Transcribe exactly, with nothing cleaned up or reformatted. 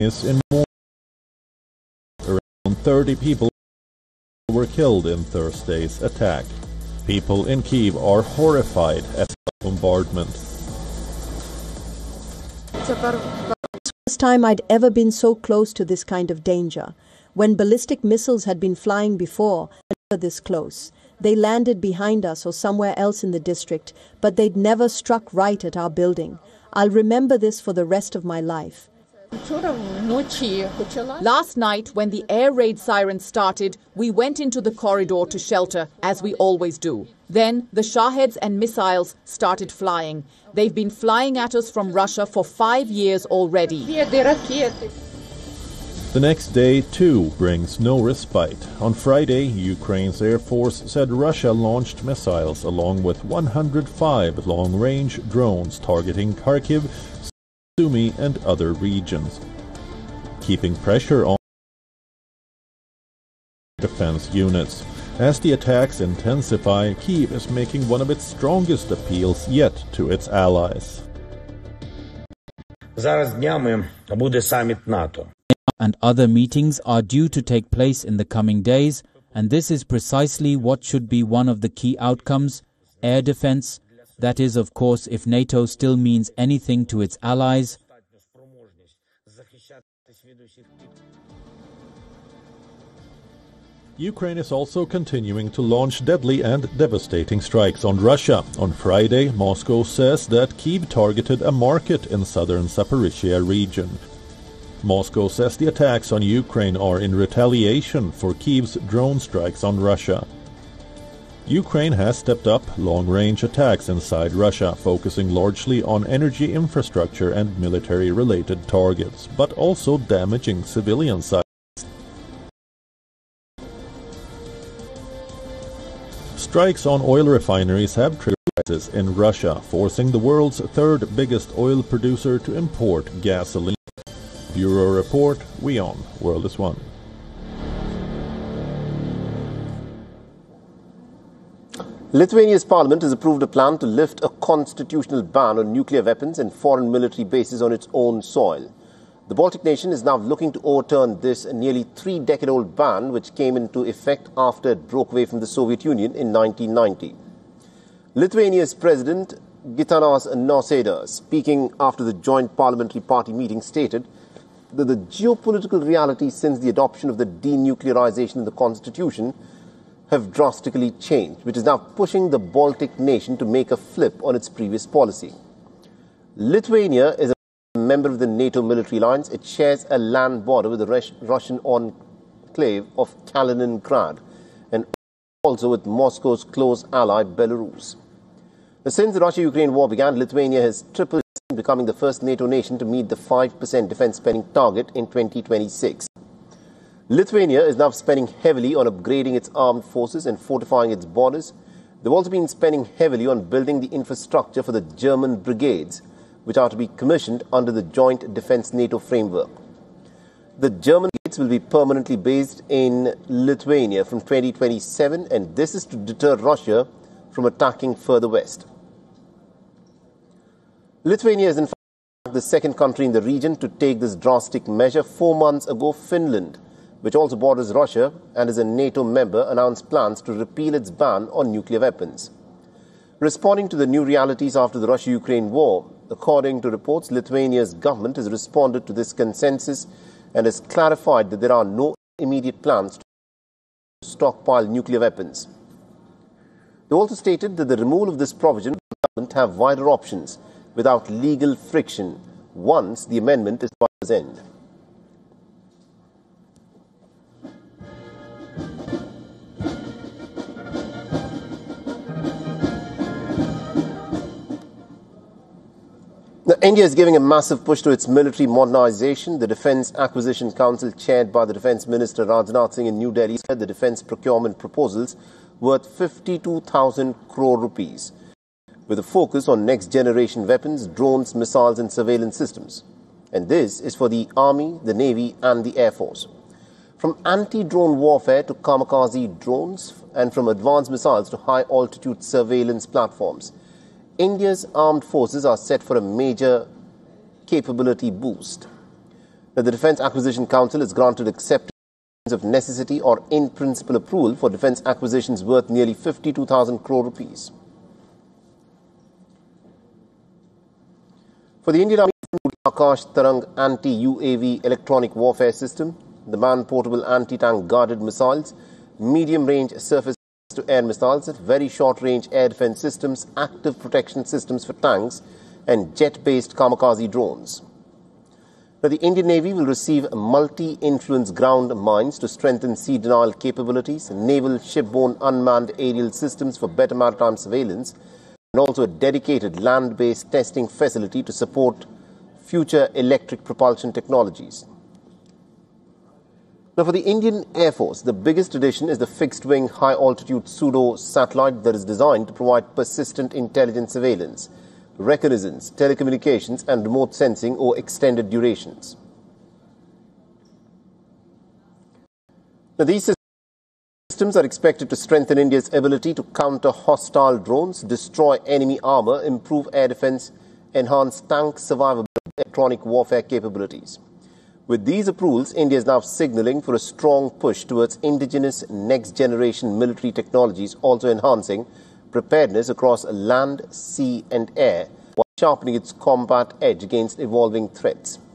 is in more. Around thirty people were killed in Thursday's attack. People in Kyiv are horrified at the bombardment. It's the first time I'd ever been so close to this kind of danger. When ballistic missiles had been flying before, never this close. They landed behind us or somewhere else in the district, but they'd never struck right at our building. I'll remember this for the rest of my life. Last night, when the air raid sirens started, we went into the corridor to shelter, as we always do. Then the Shaheds and missiles started flying. They've been flying at us from Russia for five years already. The next day, too, brings no respite. On Friday, Ukraine's Air Force said Russia launched missiles along with one hundred five long-range drones targeting Kharkiv, Sumy and other regions, keeping pressure on defense units. As the attacks intensify, Kyiv is making one of its strongest appeals yet to its allies. Зараз днями буде саміт НАТО. And other meetings are due to take place in the coming days, and this is precisely what should be one of the key outcomes: air defense. That is, of course, if NATO still means anything to its allies. Ukraine is also continuing to launch deadly and devastating strikes on Russia. On Friday, Moscow says that Kyiv targeted a market in southern Zaporizhia region. Moscow says the attacks on Ukraine are in retaliation for Kyiv's drone strikes on Russia. Ukraine has stepped up long-range attacks inside Russia, focusing largely on energy infrastructure and military-related targets, but also damaging civilian sites. Strikes on oil refineries have triggered crises in Russia, forcing the world's third biggest oil producer to import gasoline. Bureau Report, WION, World is One. Lithuania's parliament has approved a plan to lift a constitutional ban on nuclear weapons and foreign military bases on its own soil. The Baltic nation is now looking to overturn this nearly three-decade-old ban, which came into effect after it broke away from the Soviet Union in nineteen ninety. Lithuania's President Gitanas Nausėda, speaking after the joint parliamentary party meeting, stated that the geopolitical realities since the adoption of the denuclearization in the constitution have drastically changed, which is now pushing the Baltic nation to make a flip on its previous policy. Lithuania is a member of the NATO military alliance. It shares a land border with the Russian enclave of Kaliningrad and also with Moscow's close ally Belarus. Since the Russia-Ukraine war began, Lithuania has tripled, becoming the first NATO nation to meet the five percent defense spending target in twenty twenty-six. Lithuania is now spending heavily on upgrading its armed forces and fortifying its borders. They've also been spending heavily on building the infrastructure for the German brigades, which are to be commissioned under the Joint Defense NATO framework. The German brigades will be permanently based in Lithuania from twenty twenty-seven, and this is to deter Russia from attacking further west. Lithuania is in fact the second country in the region to take this drastic measure. Four months ago, Finland, which also borders Russia and is a NATO member, announced plans to repeal its ban on nuclear weapons. Responding to the new realities after the Russia-Ukraine war, according to reports, Lithuania's government has responded to this consensus and has clarified that there are no immediate plans to stockpile nuclear weapons. They also stated that the removal of this provision will have wider options without legal friction once the amendment is brought to its end. Now, India is giving a massive push to its military modernization. The Defence Acquisition Council, chaired by the Defence Minister Rajnath Singh in New Delhi, said the defence procurement proposals worth fifty-two thousand crore rupees, with a focus on next-generation weapons, drones, missiles and surveillance systems. And this is for the Army, the Navy and the Air Force. From anti-drone warfare to kamikaze drones and from advanced missiles to high-altitude surveillance platforms, India's armed forces are set for a major capability boost. Now, the Defence Acquisition Council has granted acceptance of necessity or in-principle approval for defence acquisitions worth nearly fifty-two thousand crore rupees. For the Indian Army, Akash Tarang anti-U A V electronic warfare system, the man-portable anti-tank guarded missiles, medium-range surface-to-air missiles, very short-range air defence systems, active protection systems for tanks, and jet-based kamikaze drones. Now, the Indian Navy will receive multi-influence ground mines to strengthen sea denial capabilities, naval shipborne unmanned aerial systems for better maritime surveillance, and also a dedicated land-based testing facility to support future electric propulsion technologies. Now, for the Indian Air Force, the biggest addition is the fixed-wing high-altitude pseudo satellite that is designed to provide persistent intelligence surveillance, reconnaissance, telecommunications and remote sensing over extended durations. Now, these systems are expected to strengthen India's ability to counter hostile drones, destroy enemy armour, improve air defence, enhance tank survivability, electronic warfare capabilities. With these approvals, India is now signalling for a strong push towards indigenous next-generation military technologies, also enhancing preparedness across land, sea and air, while sharpening its combat edge against evolving threats.